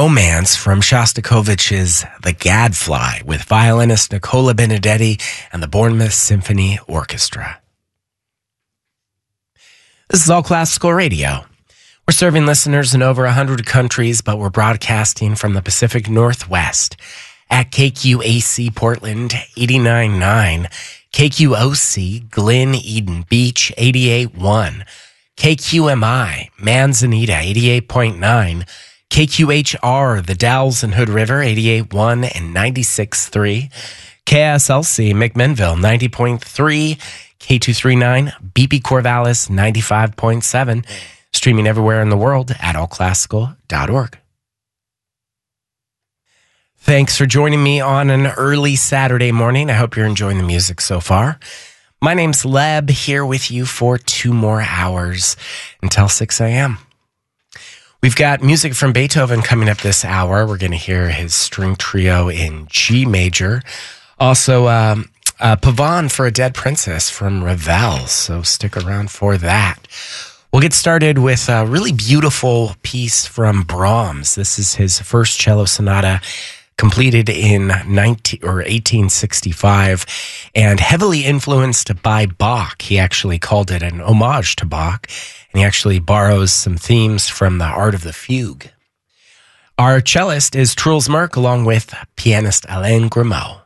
Romance from Shostakovich's The Gadfly with violinist Nicola Benedetti and the Bournemouth Symphony Orchestra. This is All Classical Radio. We're serving listeners in over 100 countries, but we're broadcasting from the Pacific Northwest at KQAC Portland 89.9, KQOC Glen Eden Beach 88.1, KQMI Manzanita 88.9, KQHR The Dalles and Hood River 88.1 and 96.3, KSLC McMinnville 90.3, K239 BP Corvallis 95.7, streaming everywhere in the world at allclassical.org. Thanks for joining me on an early Saturday morning. I hope you're enjoying the music so far. My name's Leb, here with you for 2 more hours until 6 a.m. We've got music from Beethoven coming up this hour. We're going to hear his string trio in G major. Also, Pavane for a Dead Princess from Ravel, so stick around for that. We'll get started with a really beautiful piece from Brahms. This is his first cello sonata, completed in 1865, and heavily influenced by Bach. He actually called it an homage to Bach, and he actually borrows some themes from the art of the fugue. Our cellist is Truls Merk, along with pianist Alain Grimaud.